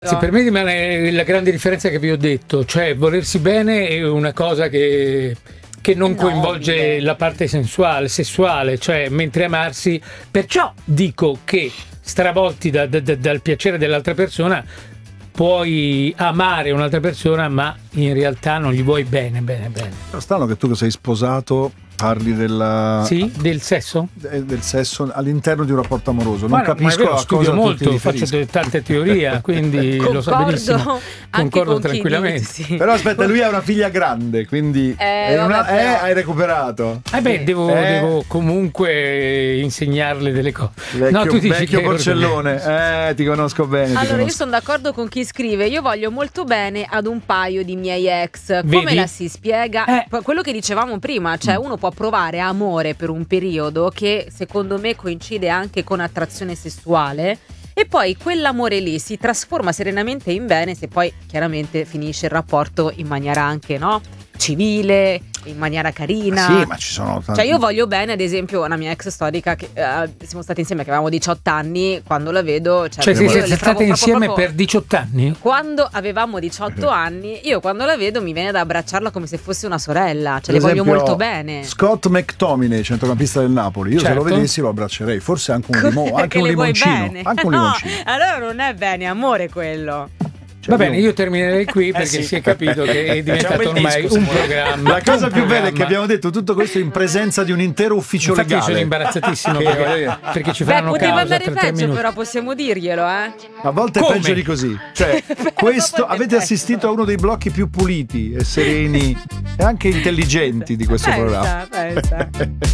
Sì, per me rimane la grande differenza che vi ho detto, cioè volersi bene è una cosa che non coinvolge la parte sessuale, cioè mentre amarsi, perciò dico che stravolti dal piacere dell'altra persona puoi amare un'altra persona ma in realtà non gli vuoi bene. Però strano che tu che sei sposato parli del sesso? Del sesso all'interno di un rapporto amoroso. Non capisco a studio cosa molto, tu ti faccio riferisci. tante teorie, quindi lo so benissimo. Concordo tranquillamente. Sì. Però aspetta, lui ha una figlia grande, quindi hai recuperato. Devo comunque insegnarle delle cose. Vecchio porcellone, ti conosco bene. Allora, io sono d'accordo con chi scrive: io voglio molto bene ad un paio di miei ex. Come la si spiega? Quello che dicevamo prima, cioè uno può provare amore per un periodo che secondo me coincide anche con attrazione sessuale, e poi quell'amore lì si trasforma serenamente in bene se poi chiaramente finisce il rapporto in maniera anche civile, in maniera carina. Sì, ma ci sono tanti. Cioè io voglio bene, ad esempio, una mia ex storica che siamo stati insieme che avevamo 18 anni, quando la vedo, siete state insieme per 18 anni? Quando avevamo 18 anni, io quando la vedo mi viene da abbracciarla come se fosse una sorella, cioè le voglio molto bene. Scott McTominay, centrocampista del Napoli, io se lo vedessi lo abbraccerei, forse anche un limoncino. Anche un limoncino. Allora non è bene, amore quello. Va bene, io terminerei qui perché si è capito che è diventato ormai un programma. La cosa più bella è che abbiamo detto tutto questo in presenza di un intero ufficio legale. Infatti io sono imbarazzatissimo perché ci faranno poteva causa andare tra 3 peggio, minuti. però possiamo dirglielo, A volte Come? è peggio di così. Cioè, questo avete assistito a uno dei blocchi più puliti e sereni e anche intelligenti di questo programma. Pensa.